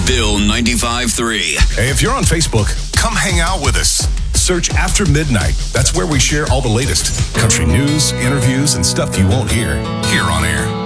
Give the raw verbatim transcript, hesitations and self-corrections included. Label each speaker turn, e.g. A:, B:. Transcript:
A: Bill ninety-five three.
B: Hey, if you're on Facebook, come hang out with us. Search After Midnight. That's where we share all the latest country news, interviews, and stuff you won't hear here on air.